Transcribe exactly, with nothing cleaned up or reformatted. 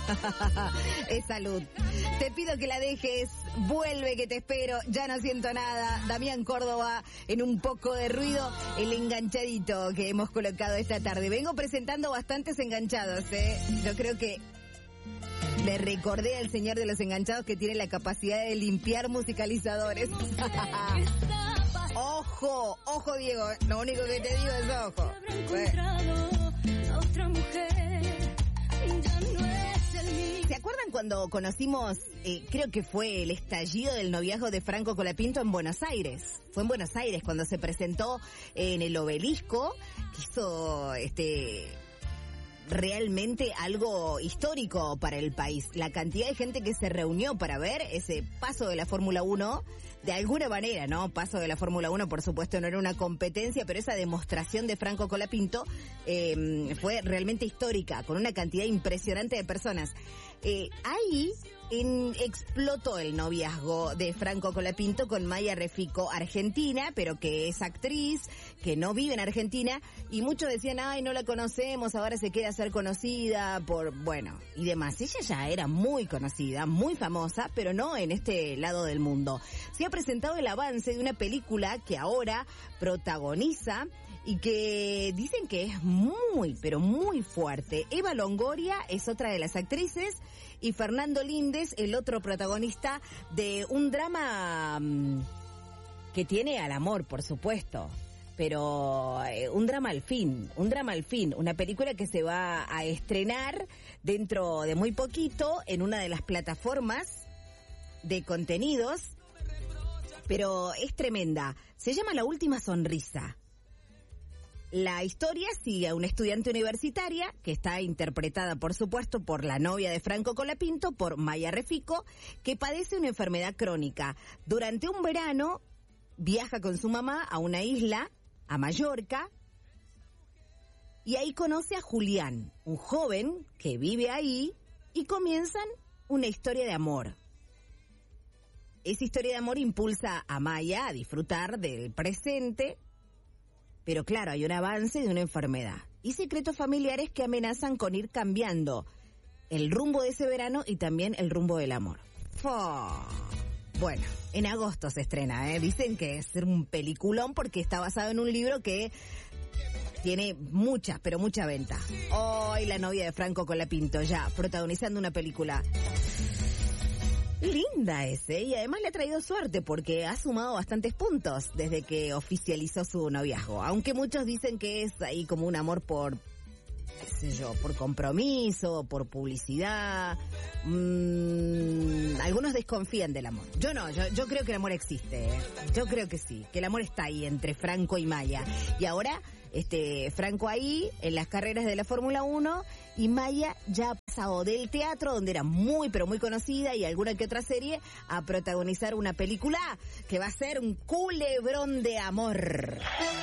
Es salud. Te pido que la dejes, vuelve que te espero, ya no siento nada. Damián Córdoba en un poco de ruido, el enganchadito que hemos colocado esta tarde. Vengo presentando bastantes enganchados, ¿eh? Yo creo que le recordé al señor de los enganchados que tiene la capacidad de limpiar musicalizadores. Ojo, ojo Diego, lo único que te digo es ojo. ¿Se acuerdan cuando conocimos, eh, creo que fue el estallido del noviazgo de Franco Colapinto en Buenos Aires? Fue en Buenos Aires cuando se presentó en el Obelisco, que hizo este... realmente algo histórico para el país. La cantidad de gente que se reunió para ver ese paso de la Fórmula uno, de alguna manera, ¿no? Paso de la Fórmula uno, por supuesto, no era una competencia, pero esa demostración de Franco Colapinto eh, fue realmente histórica, con una cantidad impresionante de personas. Eh, ahí en, explotó el noviazgo de Franco Colapinto con Maya Refico, argentina, pero que es actriz, que no vive en Argentina, y muchos decían, ay, no la conocemos, ahora se quiere hacer conocida por, bueno, y demás. Ella ya era muy conocida, muy famosa, pero no en este lado del mundo. Se ha presentado el avance de una película que ahora protagoniza y que dicen que es muy, pero muy fuerte. Eva Longoria es otra de las actrices y Fernando Lindes, el otro protagonista de un drama mmm, que tiene al amor, por supuesto, pero eh, un drama al fin, un drama al fin, una película que se va a estrenar dentro de muy poquito en una de las plataformas de contenidos, pero es tremenda. Se llama La Última Sonrisa. La historia sigue a una estudiante universitaria que está interpretada, por supuesto, por la novia de Franco Colapinto, por Maya Refico, que padece una enfermedad crónica. Durante un verano viaja con su mamá a una isla, a Mallorca, y ahí conoce a Julián, un joven que vive ahí, y comienzan una historia de amor. Esa historia de amor impulsa a Maya a disfrutar del presente, pero claro, hay un avance de una enfermedad y secretos familiares que amenazan con ir cambiando el rumbo de ese verano y también el rumbo del amor. ¡Fua! Bueno, en agosto se estrena, ¿eh? Dicen que es un peliculón porque está basado en un libro que tiene mucha, pero mucha venta. Hoy la novia de Franco Colapinto ya protagonizando una película. Linda ese, y además le ha traído suerte porque ha sumado bastantes puntos desde que oficializó su noviazgo. Aunque muchos dicen que es ahí como un amor por, qué sé yo, por compromiso, por publicidad. Mm, algunos desconfían del amor. Yo no, yo, yo creo que el amor existe, ¿eh? Yo creo que sí, que el amor está ahí entre Franco y Maya. Y ahora, este, Franco ahí en las carreras de la Fórmula uno y Maya ya ha pasado del teatro, donde era muy pero muy conocida, y alguna que otra serie, a protagonizar una película que va a ser un culebrón de amor.